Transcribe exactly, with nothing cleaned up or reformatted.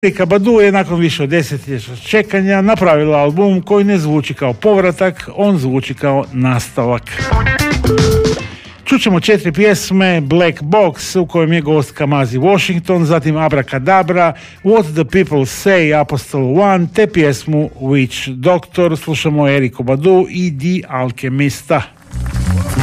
Erykah Badu je nakon više od desetljeća čekanja napravila album koji ne zvuči kao povratak, on zvuči kao nastavak. Čućemo četiri pjesme: Black Box u kojem je gost Kamasi Washington, zatim Abracadabra, What the People Say, Apostle One, te pjesmu Witch Doctor. Slušamo Erykah Badu i The Alchemista.